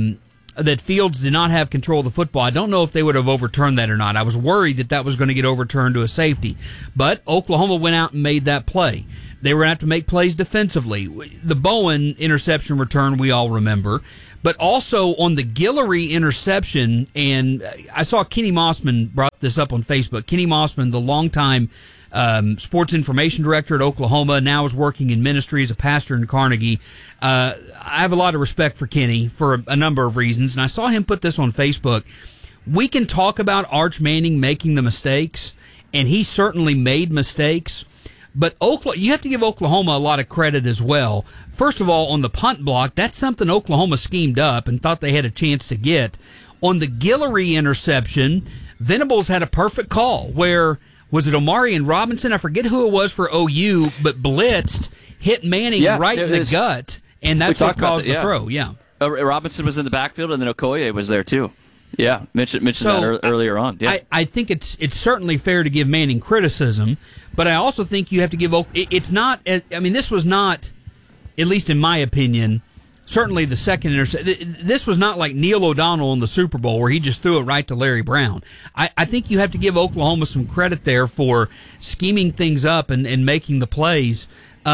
that Fields did not have control of the football. I don't know if they would have overturned that or not. I was worried that was going to get overturned to a safety. But Oklahoma went out and made that play. They were going to have to make plays defensively. The Bowen interception return we all remember. But also on the Guillory interception, and I saw Kenny Mossman brought this up on Facebook. Kenny Mossman, the longtime sports information director at Oklahoma, now is working in ministry as a pastor in Carnegie. I have a lot of respect for Kenny for a number of reasons, and I saw him put this on Facebook. We can talk about Arch Manning making the mistakes, and he certainly made mistakes, but you have to give Oklahoma a lot of credit as well. First of all, on the punt block, that's something Oklahoma schemed up and thought they had a chance to get. On the Guillory interception, Venables had a perfect call where, was it Omarion Robinson? I forget who it was for OU, but blitzed, hit Manning right in the gut, and that's what caused the throw. Yeah, Robinson was in the backfield, and then Okoye was there too. Yeah, mentioned that earlier on. Yeah. I think it's certainly fair to give Manning criticism, but I also think you have to give. It's not. I mean, this was not, at least in my opinion, certainly the second interception. This was not like Neil O'Donnell in the Super Bowl where he just threw it right to Larry Brown. I think you have to give Oklahoma some credit there for scheming things up and making the plays.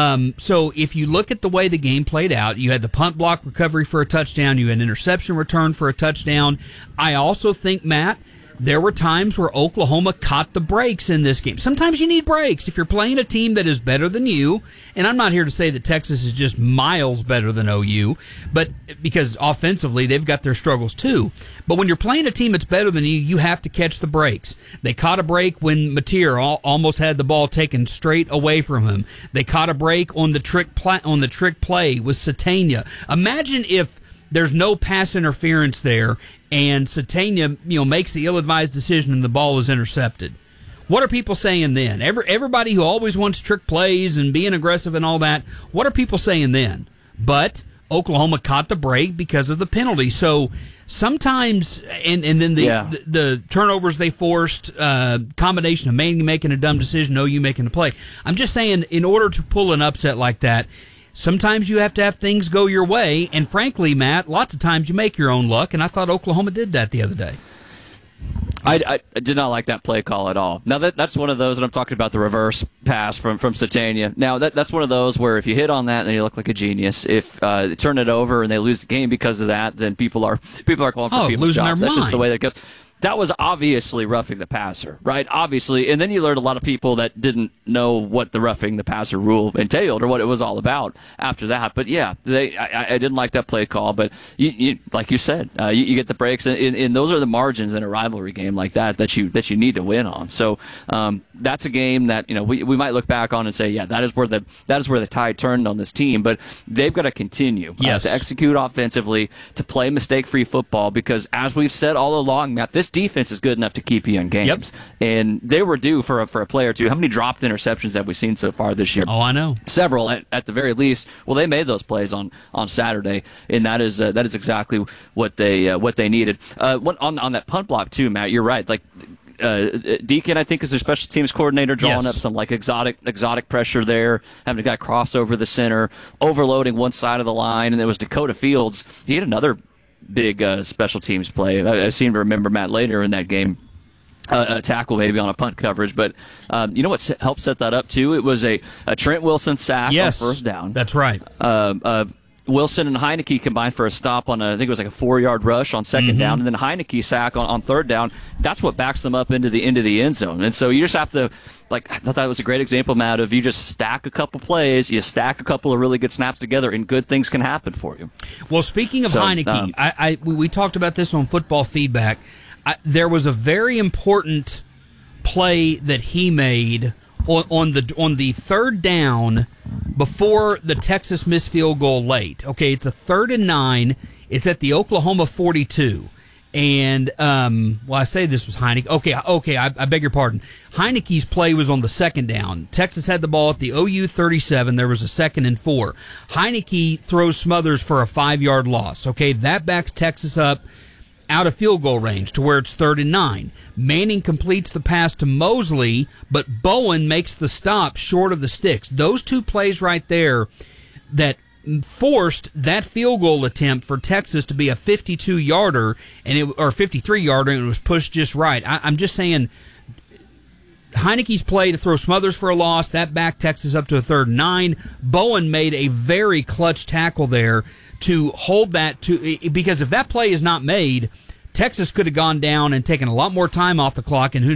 So if you look at the way the game played out, you had the punt block recovery for a touchdown, you had an interception return for a touchdown. I also think, Matt, there were times where Oklahoma caught the breaks in this game. Sometimes you need breaks if you're playing a team that is better than you. And I'm not here to say that Texas is just miles better than OU, but because offensively they've got their struggles too. But when you're playing a team that's better than you, you have to catch the breaks. They caught a break when Mateer almost had the ball taken straight away from him. They caught a break on the trick play with Satania. Imagine if there's no pass interference there, and Satania, makes the ill-advised decision and the ball is intercepted. What are people saying then? Everybody who always wants trick plays and being aggressive and all that, what are people saying then? But Oklahoma caught the break because of the penalty. So sometimes, and then the turnovers they forced, combination of Manning making a dumb decision, OU making a play. I'm just saying, in order to pull an upset like that, sometimes you have to have things go your way, and frankly, Matt, lots of times you make your own luck, and I thought Oklahoma did that the other day. I did not like that play call at all. Now, that's one of those, and I'm talking about the reverse pass from Satania. Now, that's one of those where if you hit on that, then you look like a genius. If they turn it over and they lose the game because of that, then people are calling for people's losing jobs. their That's mind. just the way that goes. That was obviously roughing the passer, right? Obviously. And then you learned a lot of people that didn't know what the roughing the passer rule entailed or what it was all about after that. But yeah, I didn't like that play call. But you like you said, you get the breaks, and those are the margins in a rivalry game like that you need to win on. So that's a game that we might look back on and say, yeah, that is where the tide turned on this team. But they've got to continue to execute offensively, to play mistake-free football, because as we've said all along, Matt, this defense is good enough to keep you in games. And they were due for a play or two. How many dropped interceptions have we seen so far this year? Oh, I know. Several at the very least. Well, they made those plays on Saturday, and that is exactly what they needed. On that punt block too, Matt, you're right. Like Deacon, I think, is their special teams coordinator, drawing up some like exotic pressure there, having a guy cross over the center, overloading one side of the line, and there was Dakota Fields. He had another big special teams play. I seem to remember Matt later in that game. A tackle maybe on a punt coverage, but you know what helped set that up too? It was a Trent Wilson sack on first down. That's right. Wilson and Heineke combined for a stop on I think it was like a 4-yard rush on second down, and then Heineke sack on third down. That's what backs them up into the end zone. And so you just have to, I thought that was a great example, Matt, of you just stack a couple plays, you stack a couple of really good snaps together, and good things can happen for you. Well, speaking of Heineke, we talked about this on Football Feedback. There was a very important play that he made on the third down before the Texas missed field goal late. Okay, it's a 3rd and 9. It's at the Oklahoma 42. And, I say this was Heineke. Okay, I beg your pardon. Heineke's play was on the second down. Texas had the ball at the OU 37. There was a 2nd and 4. Heineke throws Smothers for a 5-yard loss. Okay, that backs Texas up out of field goal range to where it's 3rd and 9. Manning completes the pass to Mosley, but Bowen makes the stop short of the sticks. Those two plays right there that forced that field goal attempt for Texas to be a 52-yarder or 53-yarder, and it was pushed just right. I'm just saying, Heineke's play to throw Smothers for a loss, that backed Texas up to a 3rd and 9. Bowen made a very clutch tackle there to hold that because if that play is not made, Texas could have gone down and taken a lot more time off the clock, and who